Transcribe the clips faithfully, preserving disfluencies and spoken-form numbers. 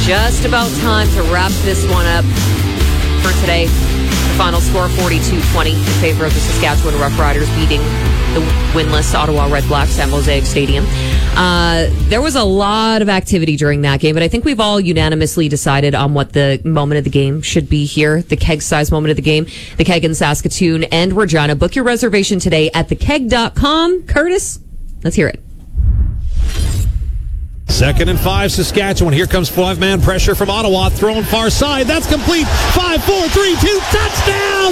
just about time to wrap this one up for today. The final score, forty-two twenty in favor of the Saskatchewan Roughriders, beating the winless Ottawa Red Blacks at Mosaic Stadium. Uh, there was a lot of activity during that game, but I think we've all unanimously decided on what the moment of the game should be here. The keg-size moment of the game. The Keg in Saskatoon and Regina. Book your reservation today at the keg dot com. Curtis, let's hear it. Second and five, Saskatchewan. Here comes five-man pressure from Ottawa. Thrown far side. That's complete. Five, four, three, two. Touchdown!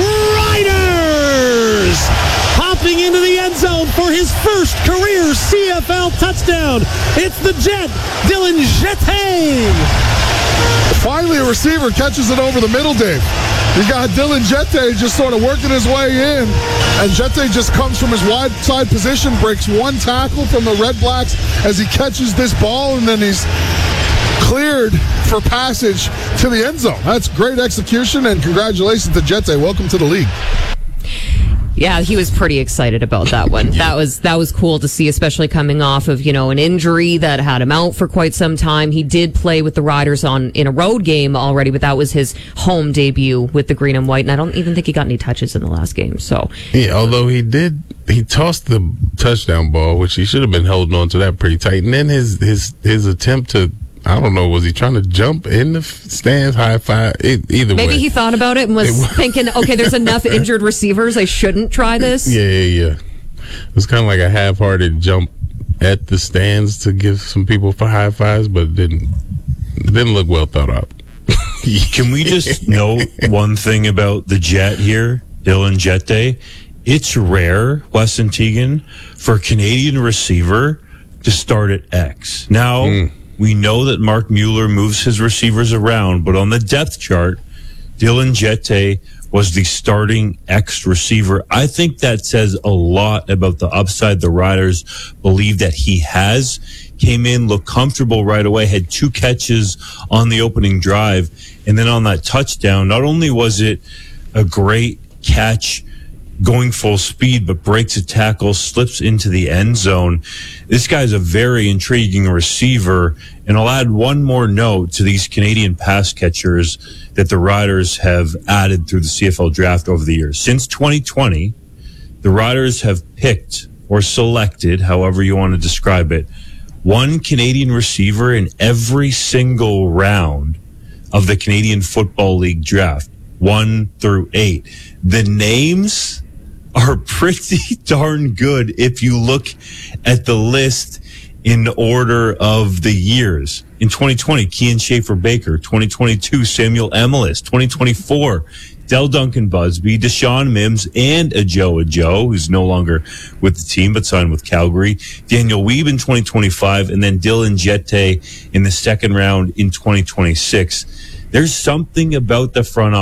Riders! Hopping into the end zone for his first career C F L touchdown. It's the Jet, Dylan Jetté. Finally, a receiver catches it over the middle, Dave. You got Dylan Jetté just sort of working his way in, and Jetté just comes from his wide side position, breaks one tackle from the Red Blacks as he catches this ball, and then he's cleared for passage to the end zone. That's great execution, and congratulations to Jetté. Welcome to the league. Yeah, he was pretty excited about that one. That was that was cool to see, especially coming off of, you know, an injury that had him out for quite some time. He did play with the Riders on in a road game already, but that was his home debut with the green and white, and I don't even think he got any touches in the last game. So yeah, although he did, he tossed the touchdown ball, which he should have been holding on to that pretty tight, and then his his his attempt to, I don't know, was he trying to jump in the stands, high five? It, either Maybe way. he thought about it and was, was thinking, okay, there's enough injured receivers, I shouldn't try this. Yeah, yeah, yeah. It was kind of like a half-hearted jump at the stands to give some people for high fives, but it didn't didn't look well thought out. Can we just note one thing about the Jet here, Dylan Jetté? It's rare, Weston Teagan, for a Canadian receiver to start at X. Now, mm. we know that Mark Mueller moves his receivers around, but on the depth chart, Dylan Jetté was the starting X receiver. I think that says a lot about the upside the Riders believe that he has. Came in, looked comfortable right away, had two catches on the opening drive, and then on that touchdown, not only was it a great catch going full speed, but breaks a tackle, slips into the end zone. This guy's a very intriguing receiver, and I'll add one more note to these Canadian pass catchers that the Riders have added through the C F L draft over the years. Since twenty twenty, the Riders have picked or selected, however you want to describe it, one Canadian receiver in every single round of the Canadian Football League draft, one through eight. The names are pretty darn good if you look at the list in order of the years. In twenty twenty, Kian Schaefer-Baker. twenty twenty-two, Samuel Emelis. twenty twenty-four, Del Duncan Busby, Deshaun Mims, and Ajo Ajo, who's no longer with the team but signed with Calgary. Daniel Weeb in twenty twenty-five, and then Dylan Jetté in the second round in twenty twenty-six. There's something about the front office